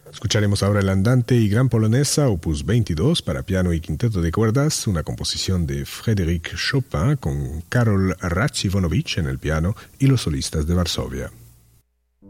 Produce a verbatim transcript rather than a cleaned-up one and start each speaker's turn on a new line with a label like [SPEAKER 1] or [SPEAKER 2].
[SPEAKER 1] Escucharemos ahora el Andante y Gran Polonesa, opus veintidós, para piano y quinteto de cuerdas, una composición de Frédéric Chopin con Karol Raciwonowicz en el piano y los solistas de Varsovia.